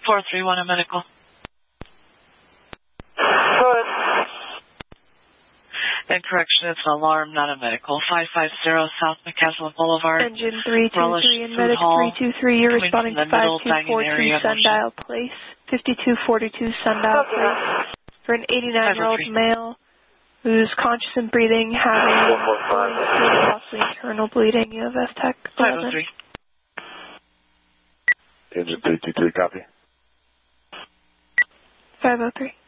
431 a medical. Go ahead. And correction, it's an alarm, not a medical. 550 South McCaslin Boulevard. Engine 323 and medic 323, you're responding to 5242 Sundial Place. 5242 Sundial Place. For an 89-year-old male who's conscious and breathing, having possibly internal bleeding. You have S-Tech 503. Engine 323, copy. 503.